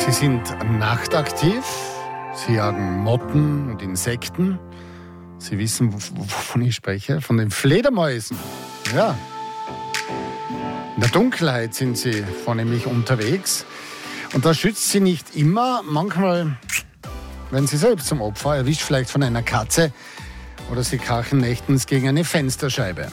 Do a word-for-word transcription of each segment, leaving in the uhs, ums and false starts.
Sie sind nachtaktiv, Sie jagen Motten und Insekten. Sie wissen, wovon ich spreche, von den Fledermäusen. Ja. In der Dunkelheit sind sie vornehmlich unterwegs. Und das schützt sie nicht immer. Manchmal werden sie selbst zum Opfer, erwischt vielleicht von einer Katze. Oder sie krachen nächtens gegen eine Fensterscheibe.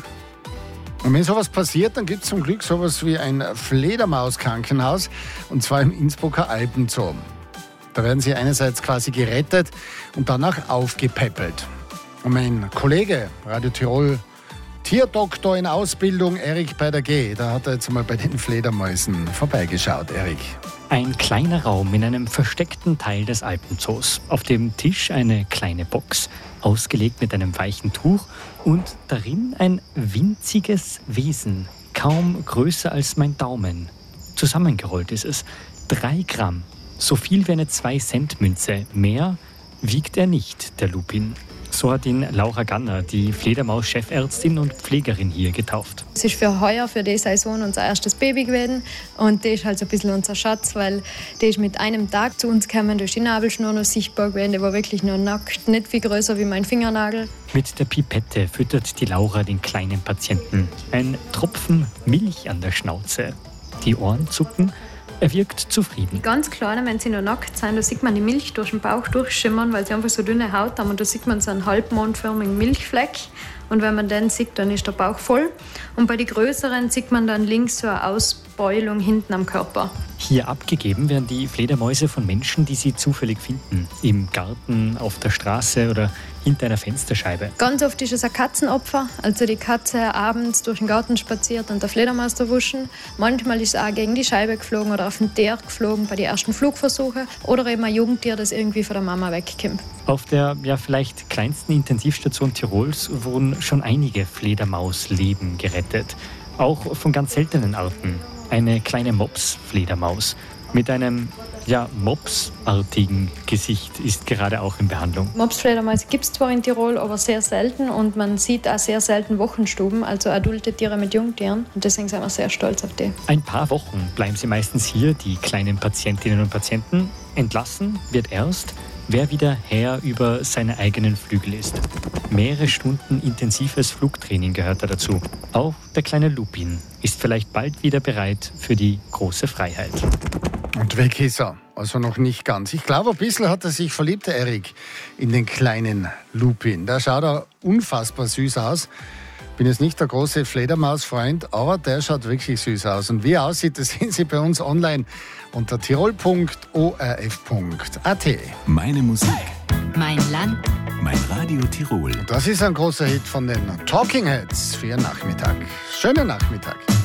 Und wenn sowas passiert, dann gibt es zum Glück sowas wie ein Fledermauskrankenhaus. Und zwar im Innsbrucker Alpenzoo. Da werden sie einerseits quasi gerettet und danach aufgepäppelt. Und mein Kollege, Radio Tirol, Tierdoktor in Ausbildung, Erik bei der G, da hat er jetzt mal bei den Fledermäusen vorbeigeschaut. Erik. Ein kleiner Raum in einem versteckten Teil des Alpenzoos. Auf dem Tisch eine kleine Box, ausgelegt mit einem weichen Tuch und darin ein winziges Wesen, kaum größer als mein Daumen. Zusammengerollt ist es. Drei Gramm, so viel wie eine zwei Cent Münze. Mehr wiegt er nicht, der Lupin. So hat ihn Laura Ganner, die Fledermaus-Chefärztin und Pflegerin hier, getauft. Es ist für heuer, für die Saison, unser erstes Baby gewesen. Und der ist halt so ein bisschen unser Schatz, weil der ist mit einem Tag zu uns gekommen, da ist die Nabelschnur noch sichtbar gewesen. Der war wirklich nur nackt, nicht viel größer wie mein Fingernagel. Mit der Pipette füttert die Laura den kleinen Patienten. Ein Tropfen Milch an der Schnauze. Die Ohren zucken. Er wirkt zufrieden. Ganz kleine, wenn sie noch nackt sind, da sieht man die Milch durch den Bauch durchschimmern, weil sie einfach so dünne Haut haben. Und da sieht man so einen halbmondförmigen Milchfleck. Und wenn man den sieht, dann ist der Bauch voll. Und bei den größeren sieht man dann links so eine Ausbeulung hinten am Körper. Hier abgegeben werden die Fledermäuse von Menschen, die sie zufällig finden. Im Garten, auf der Straße oder hinter einer Fensterscheibe. Ganz oft ist es ein Katzenopfer, also die Katze abends durch den Garten spaziert und der Fledermaus erwischen. Manchmal ist es auch gegen die Scheibe geflogen oder auf den Teer geflogen bei den ersten Flugversuchen. Oder eben ein Jungtier, das irgendwie von der Mama wegkommt. Auf der ja vielleicht kleinsten Intensivstation Tirols wurden schon einige Fledermausleben gerettet. Auch von ganz seltenen Arten. Eine kleine Mops-Fledermaus mit einem ja, Mops-artigen Gesicht ist gerade auch in Behandlung. Mops-Fledermäuse gibt es zwar in Tirol, aber sehr selten. Und man sieht auch sehr selten Wochenstuben, also adulte Tiere mit Jungtieren. Und deswegen sind wir sehr stolz auf die. Ein paar Wochen bleiben sie meistens hier, die kleinen Patientinnen und Patienten. Entlassen wird erst, wer wieder Herr über seine eigenen Flügel ist. Mehrere Stunden intensives Flugtraining gehört da dazu. Auch der kleine Lupin ist vielleicht bald wieder bereit für die große Freiheit. Und weg ist er. Also noch nicht ganz. Ich glaube, ein bisschen hat er sich verliebt, der Erik, in den kleinen Lupin. Der schaut auch unfassbar süß aus. Bin jetzt nicht der große Fledermaus-Freund, aber der schaut wirklich süß aus. Und wie er aussieht, das sehen Sie bei uns online unter tirol punkt o r f punkt a t. Meine Musik. Mein Land. Mein Radio Tirol. Das ist ein großer Hit von den Talking Heads für Ihren Nachmittag. Schönen Nachmittag.